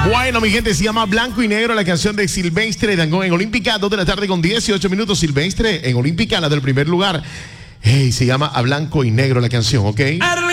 Bueno, mi gente, se llama Blanco y Negro, la canción de Silvestre Dangond en Olímpica, 2 de la tarde con 18 minutos. Silvestre en Olímpica, la del primer lugar. Hey, se llama A Blanco y Negro la canción, ¿ok?